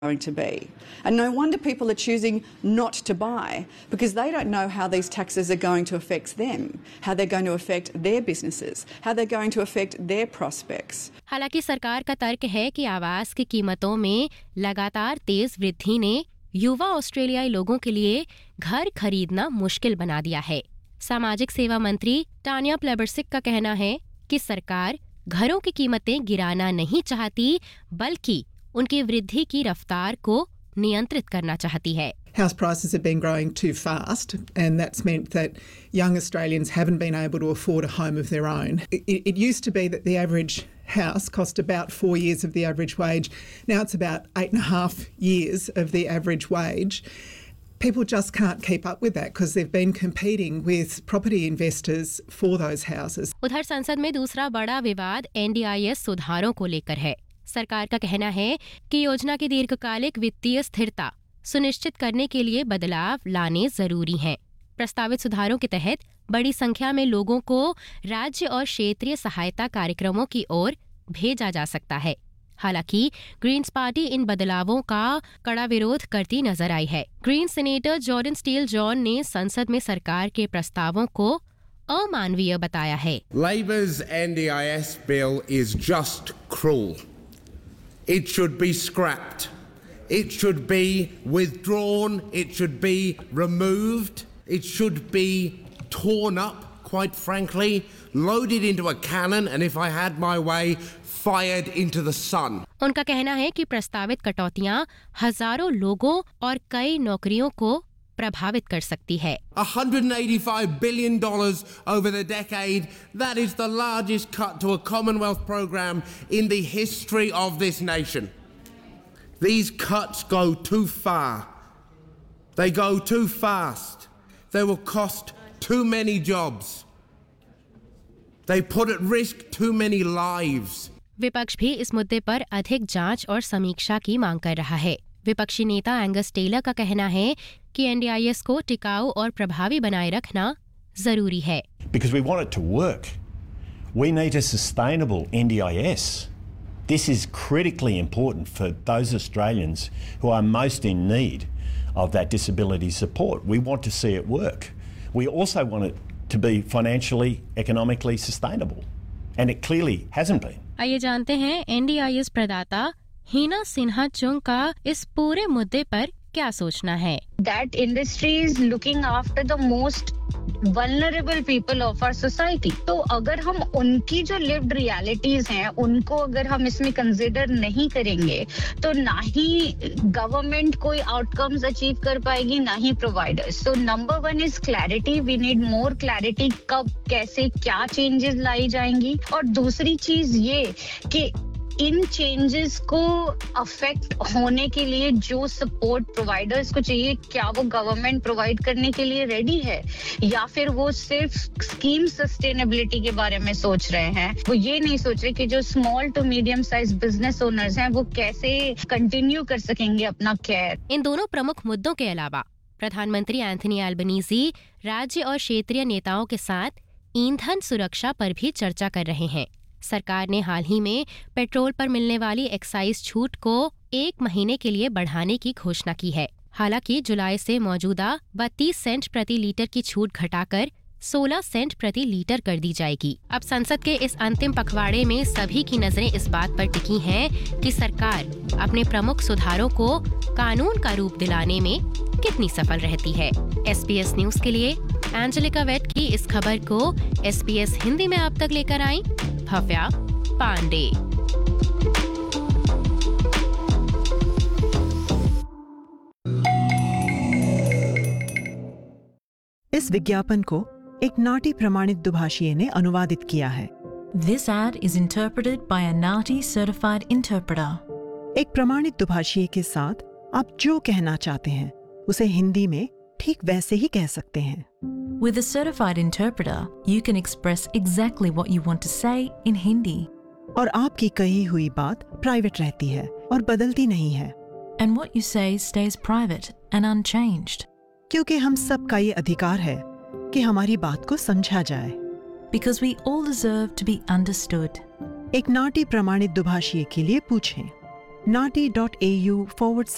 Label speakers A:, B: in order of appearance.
A: going to be. And no wonder people are choosing not to buy, because they don't know how these taxes are going to affect them, how they're going to affect their businesses, how they're going to affect their prospects.
B: हालांकि सरकार का तर्क है कि आवास की कीमतों में लगातार तेज वृद्धि ने युवा ऑस्ट्रेलियाई लोगों के लिए घर खरीदना मुश्किल बना दिया है। सामाजिक सेवा मंत्री टानिया प्लेबर्सिक का कहना है कि सरकार घरों की कीमतें गिराना नहीं चाहती, बल्कि उनकी वृद्धि की रफ्तार को नियंत्रित करना चाहती है।
C: House prices have been growing too fast, and that's meant that young Australians haven't been able to afford a home of their own. It used to be that the average house cost about 4 years of the average wage. Now it's about 8.5 years of the average wage. People just can't keep up with that because they've been competing with property investors for those houses.
B: उधर संसद में दूसरा बड़ा विवाद NDIS सुधारों को लेकर है। सरकार का कहना है कि योजना की दीर्घकालिक वित्तीय स्थिरता सुनिश्चित करने के लिए बदलाव लाने जरूरी हैं। प्रस्तावित सुधारों के तहत बड़ी संख्या में लोगों को राज्य और क्षेत्रीय सहायता कार्यक्रमों की ओर भेजा जा सकता है। हालांकि ग्रीन्स पार्टी इन बदलावों का कड़ा विरोध करती नजर आई है। Green senator Jordan steel John ने संसद में सरकार के प्रस्तावों को अमानवीय बताया है।
D: Labor's NDIS bill is just cruel. It should be scrapped. It should be withdrawn. It should be removed. It should be torn up, quite frankly, loaded into a cannon, and if I had my way, fired into the sun.
B: उनका कहना है कि प्रस्तावित कटौतियां हजारों लोगों और कई नौकरियों को प्रभावित कर सकती है।
D: $185 billion over the decade. That is the largest cut to a Commonwealth program in the history of this nation. These cuts go too far. They go too fast. They will cost too many jobs. They put at risk too many lives.
B: विपक्ष भी इस मुद्दे पर अधिक जांच और समीक्षा की मांग कर रहा है। विपक्षी नेता एंगस टेलर का कहना है कि NDIS को टिकाऊ और प्रभावी बनाए रखना जरूरी है।
E: Because we want it to work. We need a sustainable NDIS. This is critically important for those Australians who are most in need of that disability support. We want to see it work. We also want it to be financially, economically sustainable. And it clearly hasn't been.
B: आइए जानते हैं NDIS प्रदाता हीना सिन्हा चुंग का इस पूरे मुद्दे पर क्या सोचना है।
F: That industry is looking after the most vulnerable people of our society. तो अगर हम उनकी जो lived realities हैं, उनको अगर हम इसमें consider नहीं करेंगे, तो ना ही government कोई outcomes achieve कर पाएगी, ना ही providers. So number one is clarity. We need more clarity. कब, कैसे, क्या changes लाई जाएंगी, और दूसरी चीज ये कि इन चेंजेस को अफेक्ट होने के लिए जो सपोर्ट प्रोवाइडर्स को चाहिए, क्या वो गवर्नमेंट प्रोवाइड करने के लिए रेडी है, या फिर वो सिर्फ स्कीम सस्टेनेबिलिटी के बारे में सोच रहे हैं। वो ये नहीं सोच रहे कि जो small to medium size business owners हैं वो कैसे कंटिन्यू कर सकेंगे अपना केयर।
B: इन दोनों प्रमुख मुद्दों के अलावा प्रधानमंत्री एंथनी एल्बनीजी राज्य और क्षेत्रीय नेताओं के साथ ईंधन सुरक्षा पर भी चर्चा कर रहे हैं। सरकार ने हाल ही में पेट्रोल पर मिलने वाली एक्साइज छूट को 1 महीने के लिए बढ़ाने की घोषणा की है। हालांकि जुलाई से मौजूदा 32 सेंट प्रति लीटर की छूट घटाकर 16 सेंट प्रति लीटर कर दी जाएगी। अब संसद के इस अंतिम पखवाड़े में सभी की नजरें इस बात पर टिकी हैं कि सरकार अपने प्रमुख सुधारों को कानून का रूप दिलाने में कितनी सफल रहती है। SBS न्यूज के लिए एंजेलिका वेट की इस खबर को SBS हिंदी में आप तक लेकर आई भव्या पांडे।
G: इस विज्ञापन को एक नाटी प्रमाणित दुभाषिए ने अनुवादित किया है।
H: This ad is interpreted by a NAATI certified interpreter.
G: एक प्रमाणित दुभाषिए के साथ आप जो कहना चाहते हैं उसे हिंदी में ठीक वैसे ही कह सकते हैं।
H: With a certified interpreter, you can express exactly what you want to say in Hindi.
G: और आपकी कही हुई बात प्राइवेट रहती है और बदलती नहीं है।
H: And what you say stays private and unchanged.
G: क्योंकि हम सब का ये अधिकार है कि हमारी बात को समझा जाए।
H: Because we all deserve to be understood.
G: एक नाटी प्रमाणित दुभाषिए के लिए पूछें nati.au/NATI